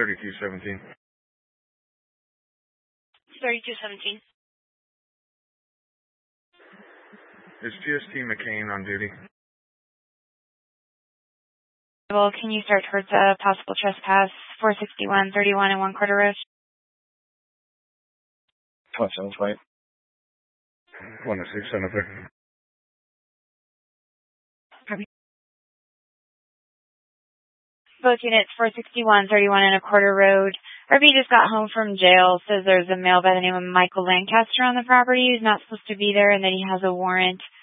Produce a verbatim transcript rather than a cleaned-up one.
thirty-two seventeen. thirty-two seventeen. Is G S T McCain on duty? Well, can you start towards a possible trespass? four sixty-one, thirty-one and one quarter road. What sounds right? one oh six, center there. Both units, four sixty-one, thirty-one and a quarter road. R B just got home from jail, says there's a male by the name of Michael Lancaster on the property who's not supposed to be there and that he has a warrant